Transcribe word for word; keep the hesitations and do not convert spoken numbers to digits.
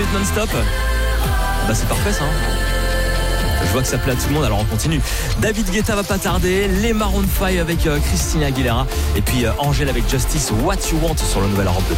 non-stop. Bah c'est parfait ça. Je vois que ça plaît à tout le monde, alors on continue. David Guetta va pas tarder, les Maroon five avec euh, Christina Aguilera et puis euh, Angèle avec Justice, What You Want sur le nouvel Europe deux.